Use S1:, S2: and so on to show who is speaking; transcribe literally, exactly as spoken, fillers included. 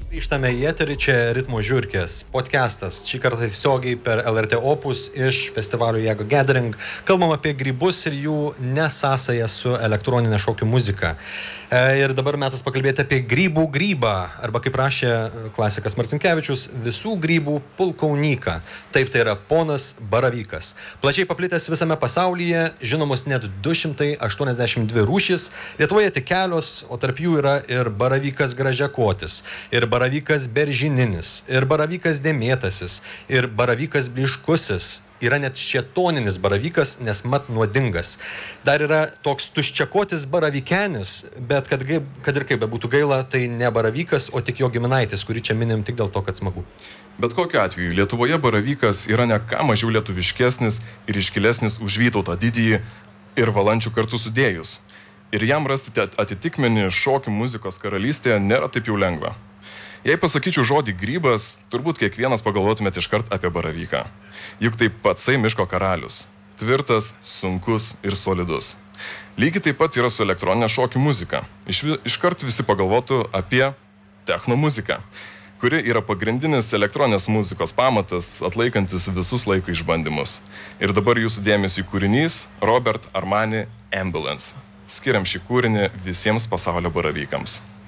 S1: Grįžtame į eterį, čia Ritmo žiurkės podcastas. Šį kartą tiesiogiai per L R T Opus iš festivalio Jėga Gathering. Kalbam apie grybus ir jų nesąsają su elektroninė šokių muzika. E, ir dabar metas pakalbėti apie grybų grybą, arba kaip rašė klasikas Marcinkevičius, visų grybų pulkaunyką. Taip, tai yra ponas baravykas. Plačiai paplitęs visame pasaulyje, žinomos net du šimtai aštuoniasdešimt dvi rūšys, Lietuvoje tik kelios, o tarp jų yra ir baravykas gražiakotis, ir baravykas beržininis, ir baravykas dėmėtasis, ir baravykas bliškusis. Yra net šėtoninis baravykas, nes mat nuodingas. Dar yra toks tuščiakotis baravykenis, bet kad, kad ir kaip bebūtų gaila, tai ne baravykas, o tik jo giminaitis, kurį čia minim tik dėl to, kad smagu.
S2: Bet kokiu atveju, Lietuvoje baravykas yra ne ką mažiau lietuviškesnis ir iškilesnis už Vytautą didįjį ir Valančių kartu sudėjus. Ir jam rasti atitikmenį šokių muzikos karalystėje nėra taip jau lengva. Jei pasakyčiau žodį grybas, turbūt kiekvienas pagalvotumėt iškart apie baravyką. Juk tai patsai miško karalius. Tvirtas, sunkus ir solidus. Lygiai taip pat yra su elektroninė šokių muzika. Iš, iškart visi pagalvotų apie techno muziką, kuri yra pagrindinis elektroninės muzikos pamatas, atlaikantis visus laiko išbandymus. Ir dabar jūsų dėmesio kūrinys Robert Armani Ambulance. Skiriam šį kūrinį visiems pasaulio baravykams.